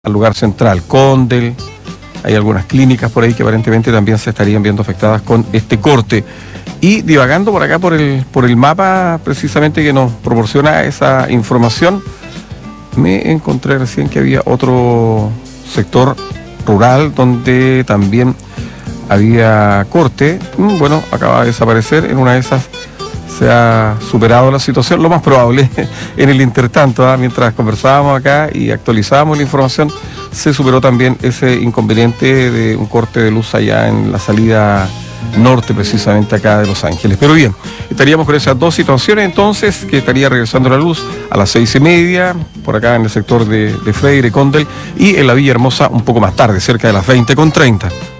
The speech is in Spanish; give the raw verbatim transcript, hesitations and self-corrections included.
al lugar central, Condel. Hay algunas clínicas por ahí que aparentemente también se estarían viendo afectadas con este corte. Y divagando por acá por el, por el mapa precisamente que nos proporciona esa información, me encontré recién que había otro sector rural donde también había corte. Bueno, acaba de desaparecer. En una de esas se ha superado la situación, lo más probable. En el intertanto, ¿eh? Mientras conversábamos acá y actualizábamos la información, se superó también ese inconveniente de un corte de luz allá en la salida norte, precisamente acá de Los Ángeles. Pero bien, estaríamos con esas dos situaciones entonces, que estaría regresando la luz a las seis y media, por acá en el sector de, de Freire, Condel, y en la Villa Hermosa un poco más tarde, cerca de las veinte con treinta.